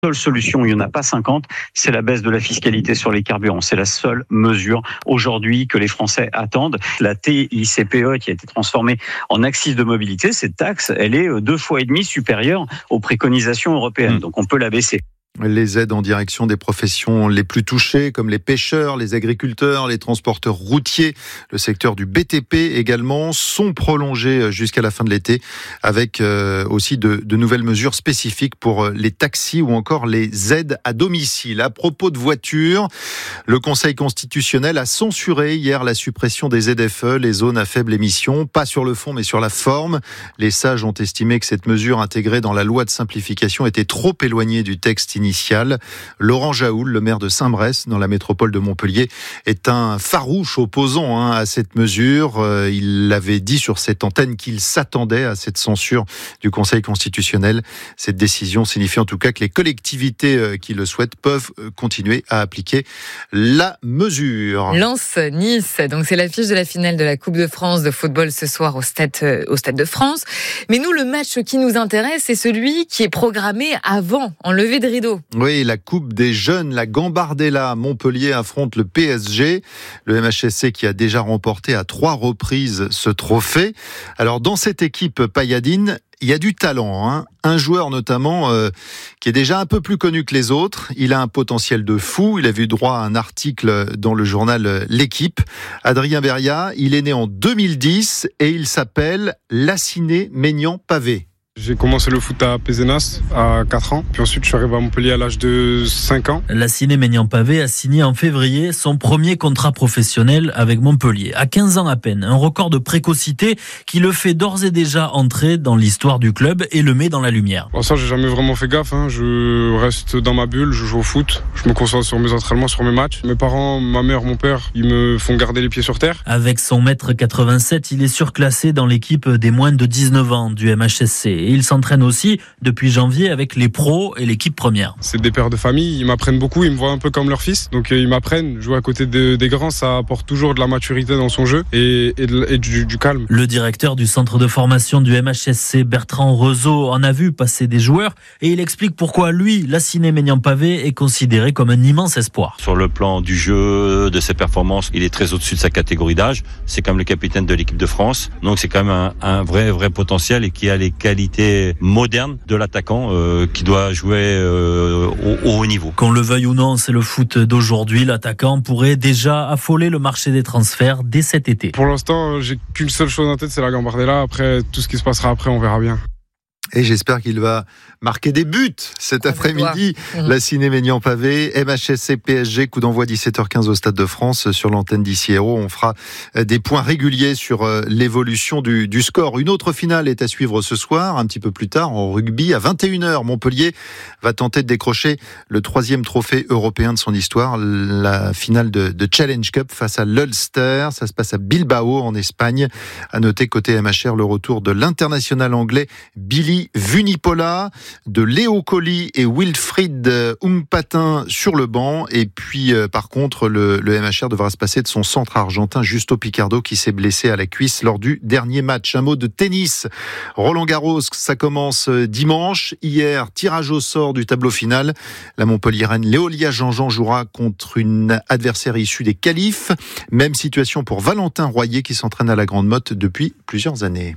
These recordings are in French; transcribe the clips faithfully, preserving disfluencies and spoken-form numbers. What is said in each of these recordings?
seule solution, il n'y en a pas cinquante, c'est la baisse de la fiscalité sur les carburants. C'est la seule mesure aujourd'hui que les Français attendent. La T I C P E qui a été transformée en accise de mobilité, cette taxe, elle est deux fois et demi supérieure aux préconisations européennes. Donc on peut la baisser. Les aides en direction des professions les plus touchées, comme les pêcheurs, les agriculteurs, les transporteurs routiers, le secteur du B T P également, sont prolongées jusqu'à la fin de l'été, avec euh, aussi de, de nouvelles mesures spécifiques pour les taxis ou encore les aides à domicile. À propos de voitures, le Conseil constitutionnel a censuré hier la suppression des Z F E, les zones à faible émission, pas sur le fond mais sur la forme. Les sages ont estimé que cette mesure intégrée dans la loi de simplification était trop éloignée du texte initial. Laurent Jaoul, le maire de Saint-Bresse, dans la métropole de Montpellier, est un farouche opposant hein, à cette mesure. Euh, il avait dit sur cette antenne qu'il s'attendait à cette censure du Conseil constitutionnel. Cette décision signifie en tout cas que les collectivités euh, qui le souhaitent peuvent euh, continuer à appliquer la mesure. Lens-Nice, donc c'est l'affiche de la finale de la Coupe de France de football ce soir au Stade, euh, au Stade de France. Mais nous, le match qui nous intéresse, c'est celui qui est programmé avant, en levée de rideau. Oui, la Coupe des jeunes, la Gambardella. Montpellier affronte le P S G. Le M H S C qui a déjà remporté à trois reprises ce trophée. Alors, dans cette équipe payadine, il y a du talent, hein. Un joueur notamment euh, qui est déjà un peu plus connu que les autres. Il a un potentiel de fou. Il a vu droit à un article dans le journal L'Équipe. Adrien Beria, il est né en deux mille dix et il s'appelle Laciné Maignan-Pavé. J'ai commencé le foot à Pézenas à quatre ans, puis ensuite je suis arrivé à Montpellier à l'âge de cinq ans. Laciné Maignan-Pavé a signé en février son premier contrat professionnel avec Montpellier. À quinze ans à peine, un record de précocité qui le fait d'ores et déjà entrer dans l'histoire du club et le met dans la lumière. Bon, ça j'ai jamais vraiment fait gaffe, hein. Je reste dans ma bulle, je joue au foot, je me concentre sur mes entraînements, sur mes matchs. Mes parents, ma mère, mon père, ils me font garder les pieds sur terre. Avec son mètre quatre-vingt-sept, il est surclassé dans l'équipe des moins de dix-neuf ans du M H S C. Et il s'entraîne aussi depuis janvier avec les pros et l'équipe première. C'est des pères de famille, ils m'apprennent beaucoup, ils me voient un peu comme leur fils. Donc euh, ils m'apprennent, jouer à côté de, des grands, ça apporte toujours de la maturité dans son jeu et, et, de, et du, du calme. Le directeur du centre de formation du M H S C, Bertrand Rezeau, en a vu passer des joueurs et il explique pourquoi lui, Laciné Maignan-Pavé, est considéré comme un immense espoir. Sur le plan du jeu, de ses performances, il est très au-dessus de sa catégorie d'âge. C'est comme le capitaine de l'équipe de France. Donc c'est quand même un, un vrai, vrai potentiel et qui a les qualités moderne de l'attaquant euh, qui doit jouer euh, au, au haut niveau. Qu'on le veuille ou non, c'est le foot d'aujourd'hui. L'attaquant pourrait déjà affoler le marché des transferts dès cet été. Pour l'instant, j'ai qu'une seule chose en tête, c'est la Gambardella. Après, tout ce qui se passera après, on verra bien. Et j'espère qu'il va marquer des buts cet après-midi. Mmh. Laciné Maignan-Pavé, M H S C P S G, coup d'envoi dix-sept heures quinze au Stade de France. Sur l'antenne d'Ici Héros, on fera des points réguliers sur l'évolution du, du score. Une autre finale est à suivre ce soir, un petit peu plus tard, en rugby. À vingt et une heures, Montpellier va tenter de décrocher le troisième trophée européen de son histoire. La finale de, de Challenge Cup face à l'Ulster. Ça se passe à Bilbao, en Espagne. À noter, côté M H R, le retour de l'international anglais Billy Vunipola, de Léo Colli et Wilfried Humpatin sur le banc. Et puis, euh, par contre, le, le M H R devra se passer de son centre argentin Justo Picardo qui s'est blessé à la cuisse lors du dernier match. Un mot de tennis. Roland Garros, ça commence dimanche. Hier, tirage au sort du tableau final. La Montpelliéraine Léolia Jean-Jean jouera contre une adversaire issue des qualifs. Même situation pour Valentin Royer qui s'entraîne à la Grande Motte depuis plusieurs années.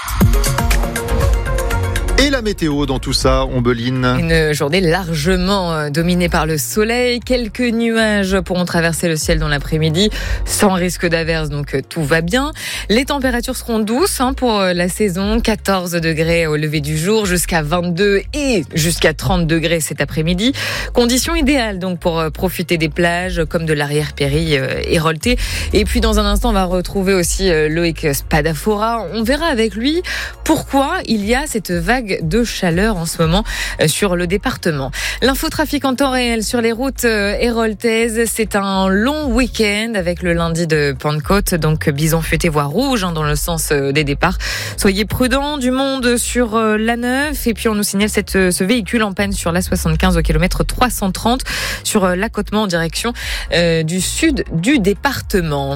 Et la météo dans tout ça, Ombeline. Une journée largement dominée par le soleil. Quelques nuages pourront traverser le ciel dans l'après-midi, sans risque d'averse, donc tout va bien. Les températures seront douces hein, pour la saison. quatorze degrés au lever du jour, jusqu'à vingt-deux et jusqu'à trente degrés cet après-midi. Conditions idéales donc pour profiter des plages, comme de l'arrière-péri Hérolté. Et puis dans un instant, on va retrouver aussi Loïc Spadafora. On verra avec lui pourquoi il y a cette vague de chaleur en ce moment sur le département. L'infotrafic en temps réel sur les routes héroltaises, c'est un long week-end avec le lundi de Pentecôte, donc bison futé voie rouge hein, dans le sens des départs. Soyez prudents, du monde sur l'A neuf et puis on nous signale cette, ce véhicule en panne sur l'A soixante-quinze au kilomètre trois cent trente sur l'accotement en direction euh, du sud du département.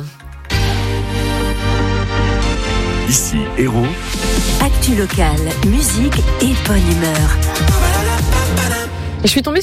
Ici Héros. Actu locale, musique et bonne humeur. Et je suis tombée